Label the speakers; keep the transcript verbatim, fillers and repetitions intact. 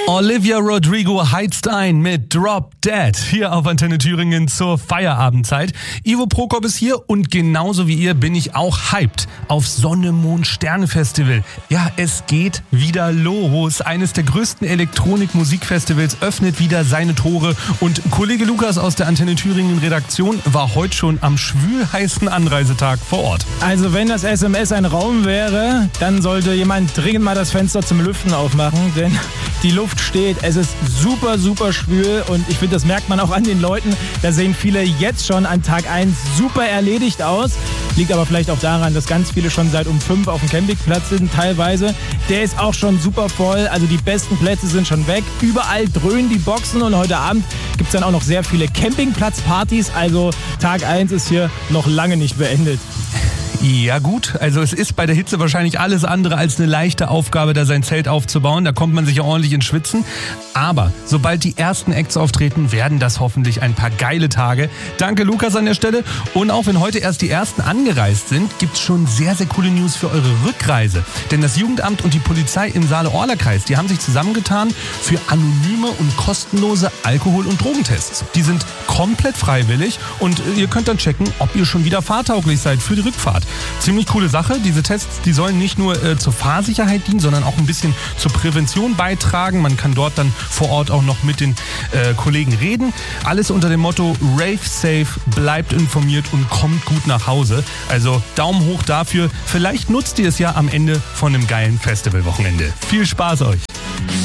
Speaker 1: Olivia Rodrigo heizt ein mit Drop Dead hier auf Antenne Thüringen zur Feierabendzeit. Ivo Prokop ist hier und genauso wie ihr bin ich auch hyped auf Sonne, Mond, Sterne Festival. Ja, es geht wieder los. Eines der größten Elektronik-Musikfestivals öffnet wieder seine Tore und Kollege Lukas aus der Antenne Thüringen Redaktion war heute schon am schwülheißen Anreisetag vor Ort.
Speaker 2: Also wenn das S M S ein Raum wäre, dann sollte jemand dringend mal das Fenster zum Lüften aufmachen, denn die Luft steht. Es ist super, super schwül und ich finde, das merkt man auch an den Leuten. Da sehen viele jetzt schon an Tag eins super erledigt aus. Liegt aber vielleicht auch daran, dass ganz viele schon seit um fünf auf dem Campingplatz sind teilweise. Der ist auch schon super voll, also die besten Plätze sind schon weg. Überall dröhnen die Boxen und heute Abend gibt es dann auch noch sehr viele Campingplatzpartys. Also Tag eins ist hier noch lange nicht beendet.
Speaker 1: Ja gut, also es ist bei der Hitze wahrscheinlich alles andere als eine leichte Aufgabe, da sein Zelt aufzubauen. Da kommt man sich ja ordentlich ins Schwitzen. Aber sobald die ersten Acts auftreten, werden das hoffentlich ein paar geile Tage. Danke Lukas an der Stelle. Und auch wenn heute erst die ersten angereist sind, gibt's schon sehr, sehr coole News für eure Rückreise. Denn das Jugendamt und die Polizei im Saale-Orla-Kreis, die haben sich zusammengetan für anonyme und kostenlose Alkohol- und Drogentests. Die sind komplett freiwillig und ihr könnt dann checken, ob ihr schon wieder fahrtauglich seid für die Rückfahrt. Ziemlich coole Sache. Diese Tests, die sollen nicht nur äh, zur Fahrsicherheit dienen, sondern auch ein bisschen zur Prävention beitragen. Man kann dort dann vor Ort auch noch mit den äh, Kollegen reden. Alles unter dem Motto Rave Safe, bleibt informiert und kommt gut nach Hause. Also Daumen hoch dafür. Vielleicht nutzt ihr es ja am Ende von einem geilen Festivalwochenende. Viel Spaß euch!